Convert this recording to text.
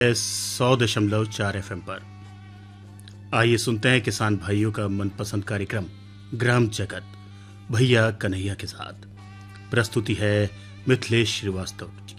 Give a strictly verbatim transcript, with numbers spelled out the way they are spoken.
सौ दशमलव चार एफ एम पर। आइए सुनते हैं किसान भाइयों का मनपसंद कार्यक्रम ग्राम जगत भैया कन्हैया के साथ। प्रस्तुति है मिथिलेश श्रीवास्तव।